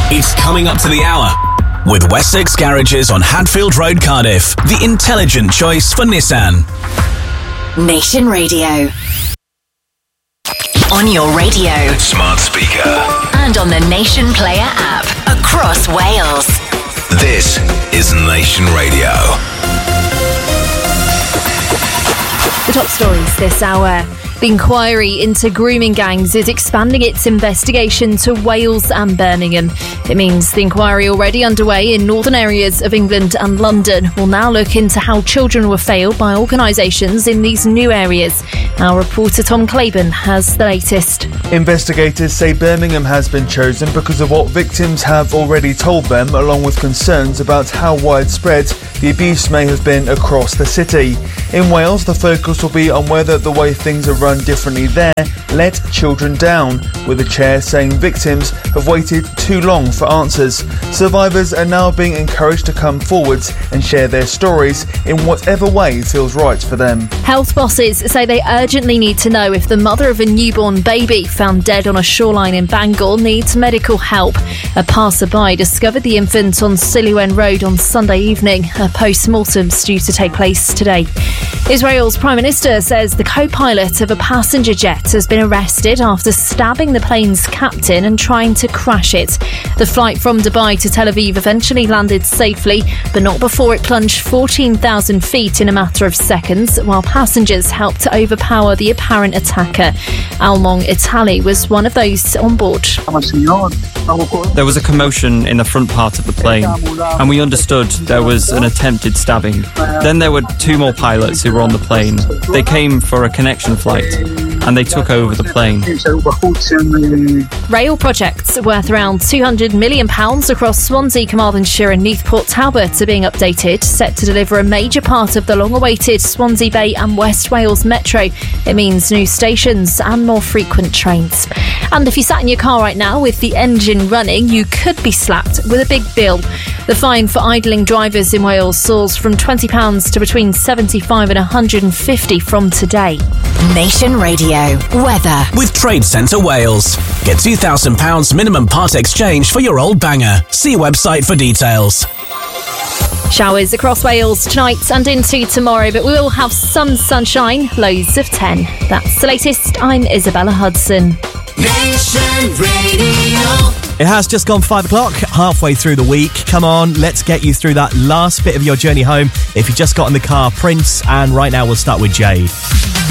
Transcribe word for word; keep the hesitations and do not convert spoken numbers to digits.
It's coming up to the hour. With Wessex Garages on Hadfield Road, Cardiff, the intelligent choice for Nissan. Nation Radio. On your radio, smart speaker, and on the Nation Player app across Wales. This is Nation Radio. The top stories this hour. The inquiry into grooming gangs is expanding its investigation to Wales and Birmingham. It means the inquiry already underway in northern areas of England and London will now look into how children were failed by organisations in these new areas. Our reporter Tom Claiborne has the latest. Investigators say Birmingham has been chosen because of what victims have already told them, along with concerns about how widespread the abuse may have been across the city. In Wales, the focus will be on whether the way things are run differently there let children down, with the chair saying victims have waited too long for answers. Survivors are now being encouraged to come forwards and share their stories in whatever way feels right for them. Health bosses say they urgently need to know if the mother of a newborn baby found dead on a shoreline in Bangor needs medical help. A passerby discovered the infant on Siluan Road on Sunday evening. A post-mortem's due to take place today. Israel's Prime Minister says the co-pilot of a passenger jet has been arrested after stabbing the plane's captain and trying to crash it. The flight from Dubai to Tel Aviv eventually landed safely, but not before it plunged fourteen thousand feet in a matter of seconds, while passengers helped to overpower the apparent attacker. Almong Itali was one of those on board. There was a commotion in the front part of the plane, and we understood there was an attempted stabbing. Then there were two more pilots who were on the plane. They came for a connection flight, and they took over the plane. Rail projects worth around two hundred million pounds across Swansea, Carmarthenshire and Newport Talbot are being updated, set to deliver a major part of the long-awaited Swansea Bay and West Wales Metro. It means new stations and more frequent trains. And if you sat in your car right now with the engine running, you could be slapped with a big bill. The fine for idling drivers in Wales soars from twenty pounds to between seventy-five and one hundred fifty from today. Nation Radio. Weather. With Trade Centre Wales. Get two thousand pounds minimum part exchange for your old banger. See website for details. Showers across Wales tonight and into tomorrow, but we will have some sunshine, lows of ten. That's the latest. I'm Isabella Hudson. Nation Radio. It has just gone five o'clock, halfway through the week. Come on, let's get you through that last bit of your journey home. If you just got in the car, Prince, and right now we'll start with Jade.